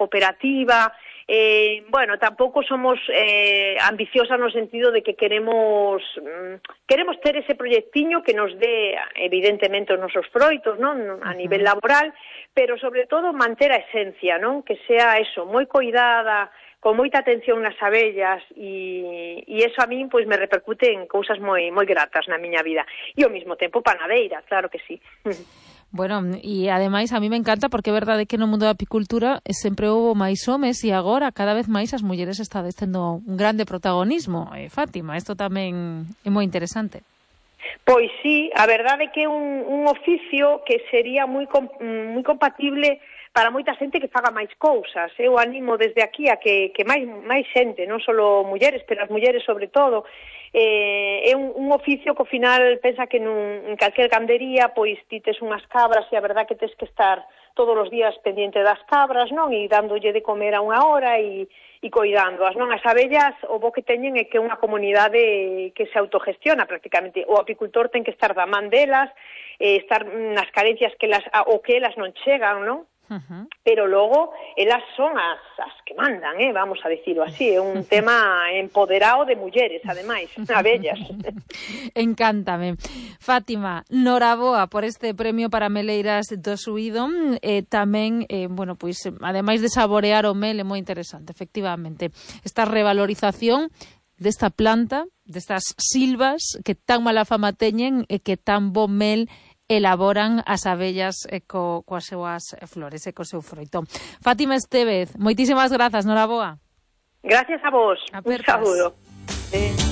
cooperativa. Bueno, tampouco somos ambiciosas no sentido de que queremos ter ese proyectiño que nos dé evidentemente os nosos froitos, non? A nivel laboral, pero sobre todo manter a esencia, non? Que sea eso, moi coidada, con moita atención nas abellas, e eso a min pois me repercute en cousas moi gratas na miña vida. E ao mesmo tempo panadeira, claro que sí. Bueno, e ademais a mí me encanta porque é verdade que no mundo da apicultura sempre houve máis homes e agora cada vez máis as mulleres estades tendo un grande protagonismo. Fátima, isto tamén é moi interesante. Pois sí, a verdade é que é un oficio que sería moi compatible para moita xente que faga máis cousas. Eu animo desde aquí a que máis xente, non só mulleres, pero as mulleres sobre todo. É un oficio que ao final pensa que en calquer gandería pois ti tes unhas cabras e a verdad que tes que estar todos os días pendiente das cabras, non? E dándolle de comer a unha hora e coidándoas, non? As abellas o bo que teñen é que é unha comunidade que se autogestiona prácticamente. O apicultor ten que estar da man delas, estar nas carencias que elas non chegan, non? Pero logo elas son as que mandan, vamos a dicirlo así, é un tema empoderado de mulleres, ademais, abellas. Encántame. Fátima, noraboa por este premio para meleiras do Suído, tamén, bueno, pois, ademais de saborear o mel, é moi interesante, efectivamente, esta revalorización desta planta, destas silvas que tan mala fama teñen e que tan bo mel elaboran as abellas coas súas flores e co seu froito. Fátima Estévez, moitísimas grazas, noraboa. Gracias a vos. Apertas. Un saúdo.